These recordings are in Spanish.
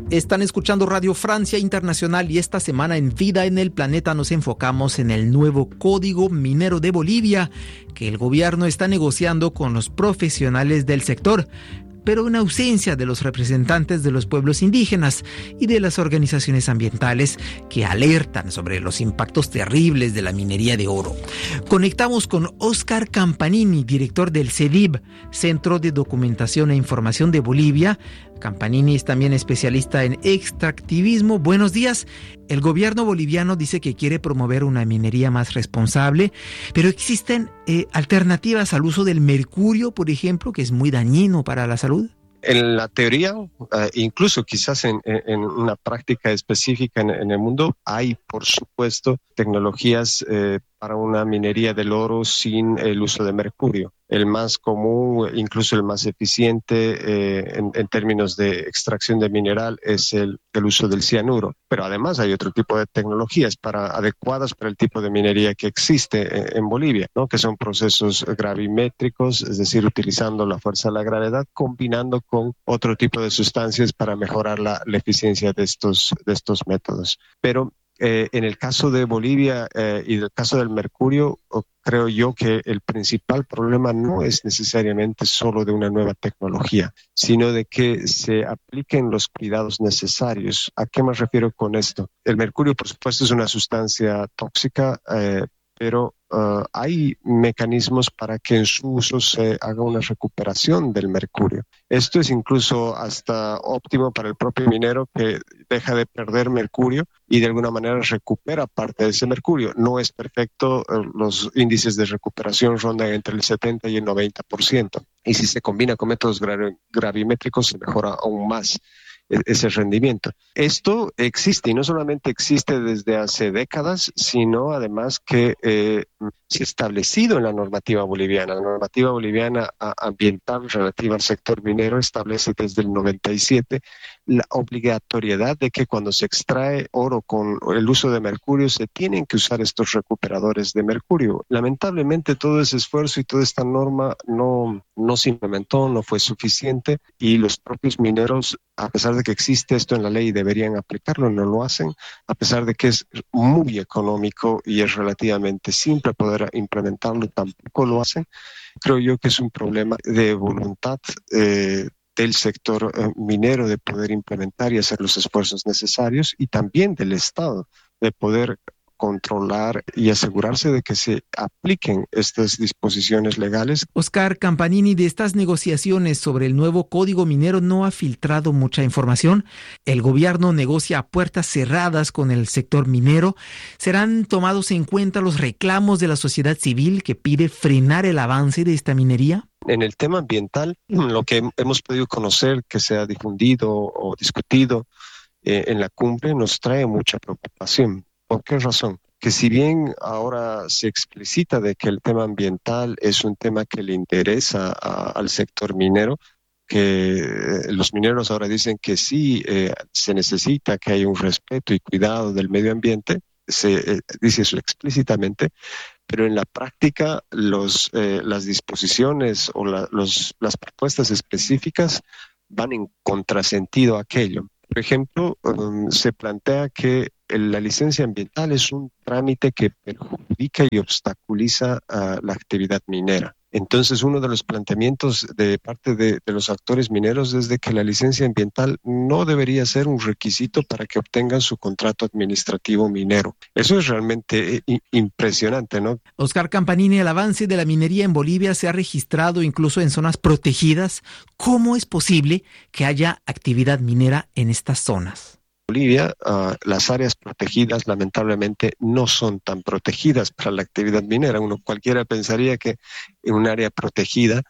Están escuchando Radio Francia Internacional y esta semana en Vida en el Planeta nos enfocamos en el nuevo Código Minero de Bolivia que el gobierno está negociando con los profesionales del sector, pero en ausencia de los representantes de los pueblos indígenas y de las organizaciones ambientales que alertan sobre los impactos terribles de la minería de oro. Conectamos con Óscar Campanini, director del CEDIB, Centro de Documentación e Información de Bolivia. Campanini es también especialista en extractivismo. Buenos días. El gobierno boliviano dice que quiere promover una minería más responsable, pero existen alternativas al uso del mercurio, por ejemplo, que es muy dañino para la salud. En la teoría, incluso quizás en una práctica específica en el mundo, hay, por supuesto, tecnologías para una minería del oro sin el uso de mercurio. El más común, incluso el más eficiente en términos de extracción de mineral es el uso del cianuro. Pero además hay otro tipo de tecnologías adecuadas para el tipo de minería que existe en Bolivia, ¿no? Que son procesos gravimétricos, es decir, utilizando la fuerza de la gravedad, combinando con otro tipo de sustancias para mejorar la eficiencia de estos métodos. Pero en el caso de Bolivia y del caso del mercurio, creo yo que el principal problema no es necesariamente solo de una nueva tecnología, sino de que se apliquen los cuidados necesarios. ¿A qué me refiero con esto? El mercurio, por supuesto, es una sustancia tóxica, pero hay mecanismos para que en su uso se haga una recuperación del mercurio. Esto es incluso hasta óptimo para el propio minero, que deja de perder mercurio y de alguna manera recupera parte de ese mercurio. No es perfecto, los índices de recuperación rondan entre el 70 y el 90%. Y si se combina con métodos gravimétricos se mejora aún más ese rendimiento. Esto existe y no solamente existe desde hace décadas, sino además que se ha establecido en la normativa boliviana. La normativa boliviana ambiental relativa al sector minero establece desde el 97 la obligatoriedad de que cuando se extrae oro con el uso de mercurio se tienen que usar estos recuperadores de mercurio. Lamentablemente todo ese esfuerzo y toda esta norma no se implementó, no fue suficiente y los propios mineros, a pesar de que existe esto en la ley y deberían aplicarlo, no lo hacen, a pesar de que es muy económico y es relativamente simple poder implementarlo, tampoco lo hacen. Creo yo que es un problema de voluntad del sector minero de poder implementar y hacer los esfuerzos necesarios, y también del Estado de poder controlar y asegurarse de que se apliquen estas disposiciones legales. Óscar Campanini, de estas negociaciones sobre el nuevo Código Minero no ha filtrado mucha información. El gobierno negocia a puertas cerradas con el sector minero. ¿Serán tomados en cuenta los reclamos de la sociedad civil que pide frenar el avance de esta minería? En el tema ambiental, lo que hemos podido conocer, que se ha difundido o discutido en la cumbre, nos trae mucha preocupación. ¿Por qué razón? Que si bien ahora se explicita de que el tema ambiental es un tema que le interesa al sector minero, que los mineros ahora dicen que sí, se necesita que haya un respeto y cuidado del medio ambiente, se dice eso explícitamente, pero en la práctica las disposiciones o las propuestas específicas van en contrasentido a aquello. Por ejemplo, se plantea que la licencia ambiental es un trámite que perjudica y obstaculiza la actividad minera. Entonces, uno de los planteamientos de parte de los actores mineros es de que la licencia ambiental no debería ser un requisito para que obtengan su contrato administrativo minero. Eso es realmente impresionante, ¿no? Óscar Campanini, el avance de la minería en Bolivia se ha registrado incluso en zonas protegidas. ¿Cómo es posible que haya actividad minera en estas zonas? Bolivia, las áreas protegidas lamentablemente no son tan protegidas para la actividad minera. Cualquiera pensaría que en un área protegida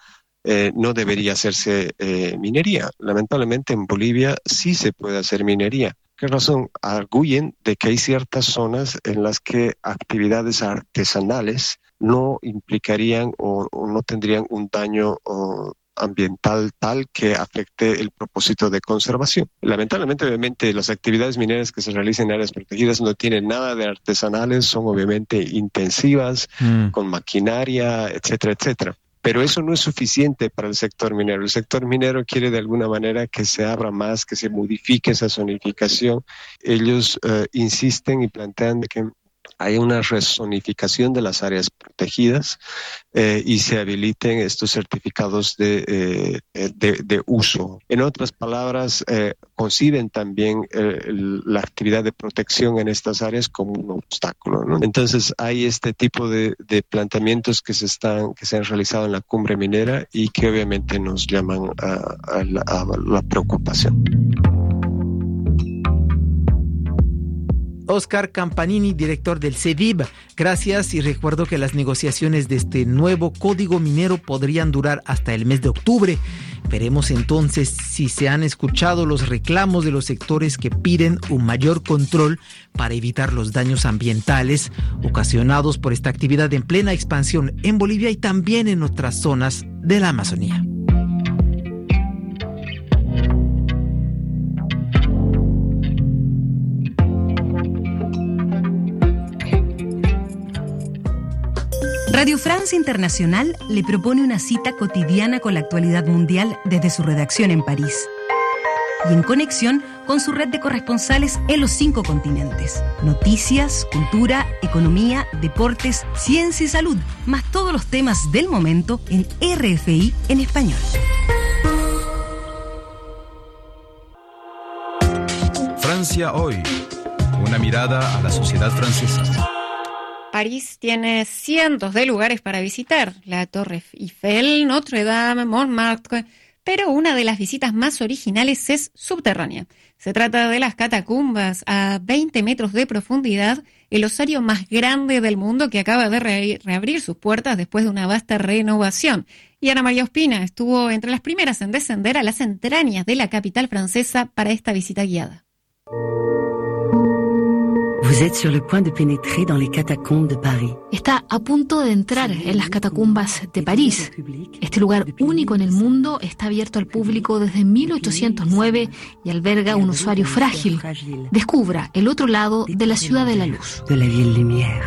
no debería hacerse minería. Lamentablemente en Bolivia sí se puede hacer minería. ¿Qué razón? Arguyen de que hay ciertas zonas en las que actividades artesanales no implicarían o no tendrían un daño ambiental tal que afecte el propósito de conservación. Lamentablemente, obviamente, las actividades mineras que se realizan en áreas protegidas no tienen nada de artesanales, son obviamente intensivas, con maquinaria, etcétera, etcétera. Pero eso no es suficiente para el sector minero. El sector minero quiere de alguna manera que se abra más, que se modifique esa zonificación. Ellos insisten y plantean que hay una rezonificación de las áreas protegidas y se habiliten estos certificados de uso. En otras palabras, conciben también la actividad de protección en estas áreas como un obstáculo, ¿no? Entonces hay este tipo de planteamientos que se han realizado en la cumbre minera y que obviamente nos llaman a la preocupación. Oscar Campanini, director del CEDIB, gracias, y recuerdo que las negociaciones de este nuevo código minero podrían durar hasta el mes de octubre. Veremos entonces si se han escuchado los reclamos de los sectores que piden un mayor control para evitar los daños ambientales ocasionados por esta actividad en plena expansión en Bolivia y también en otras zonas de la Amazonía. Radio Francia Internacional le propone una cita cotidiana con la actualidad mundial desde su redacción en París y en conexión con su red de corresponsales en los 5 continentes. Noticias, cultura, economía, deportes, ciencia y salud, más todos los temas del momento en RFI en español. Francia hoy. Una mirada a la sociedad francesa. París tiene cientos de lugares para visitar, la Torre Eiffel, Notre Dame, Montmartre, pero una de las visitas más originales es subterránea. Se trata de las catacumbas a 20 metros de profundidad, el osario más grande del mundo que acaba de reabrir sus puertas después de una vasta renovación. Y Ana María Ospina estuvo entre las primeras en descender a las entrañas de la capital francesa para esta visita guiada. Vous êtes sur le point de pénétrer dans les catacombes de Paris. Está a punto de entrar en las catacumbas de París. Este lugar único en el mundo está abierto al público desde 1809 y alberga un usuario frágil. Descubra el otro lado de la ciudad de la luz. De la Ville Lumière.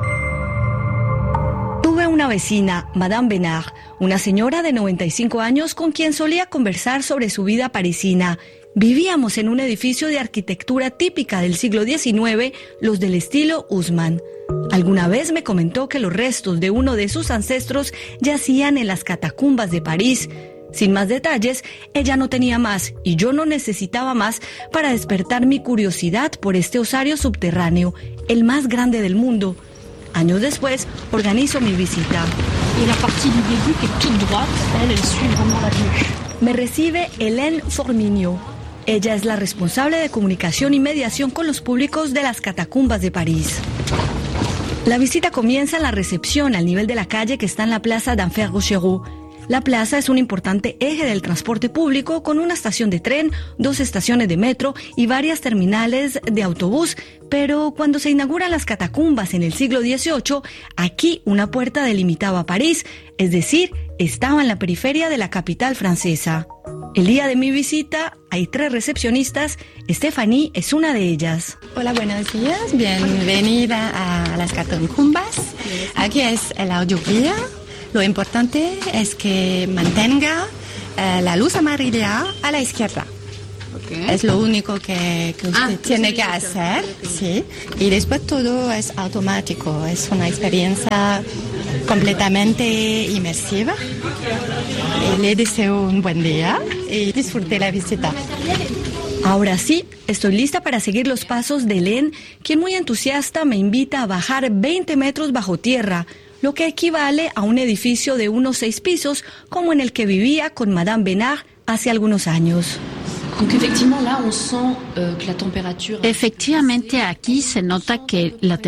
Tuve una vecina, Madame Benard, una señora de 95 años con quien solía conversar sobre su vida parisina. Vivíamos en un edificio de arquitectura típica del siglo XIX, los del estilo Haussmann. Alguna vez me comentó que los restos de uno de sus ancestros yacían en las catacumbas de París. Sin más detalles, ella no tenía más y yo no necesitaba más para despertar mi curiosidad por este osario subterráneo, el más grande del mundo. Años después, organizo mi visita. Y la parte du début que est toute droite, elle suit vraiment la vue. Me recibe Hélène Formignot. Ella es la responsable de comunicación y mediación con los públicos de las catacumbas de París. La visita comienza en la recepción al nivel de la calle que está en la plaza d'Enfer Rochereau. La plaza es un importante eje del transporte público con una estación de tren, 2 estaciones de metro y varias terminales de autobús. Pero cuando se inauguran las catacumbas en el siglo XVIII, aquí una puerta delimitaba París, es decir, estaba en la periferia de la capital francesa. El día de mi visita hay 3 recepcionistas, Stephanie es una de ellas. Hola, buenos días, bienvenida a las catacumbas. Aquí es el audioguía. Lo importante es que mantenga la luz amarilla a la izquierda. Okay. Es lo único que usted tiene que hacer, sí. Y después todo es automático. Es una experiencia completamente inmersiva. Y le deseo un buen día y disfrute la visita. Ahora sí, estoy lista para seguir los pasos de Hélène, quien muy entusiasta me invita a bajar 20 metros bajo tierra, lo que equivale a un edificio de unos 6 pisos, como en el que vivía con Madame Benard hace algunos años. Efectivamente, aquí se nota que la temperatura